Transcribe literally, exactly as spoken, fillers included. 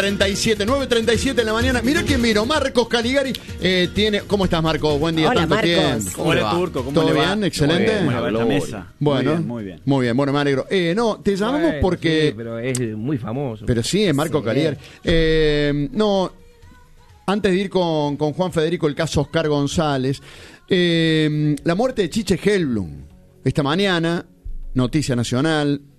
treinta y siete, nueve treinta y siete en la mañana. Mira quién vino, Marcos Caligari. Eh, tiene, ¿Cómo estás, Marcos? Buen día, Hola, tanto Marcos. tiempo. ¿Cómo le va? Turco, ¿cómo ¿Todo le va? bien? Excelente. ¿Cómo le va esta mesa? Bueno, muy bien, muy bien. Muy bien, bueno, me alegro. Eh, no, te llamamos Bueno, porque... sí, pero es muy famoso. Pero sí, es Marco Sí. Caligari. Eh, no, antes de ir con, con Juan Federico, el caso Oscar González, eh, la muerte de Chiche Helblum. Esta mañana, noticia nacional,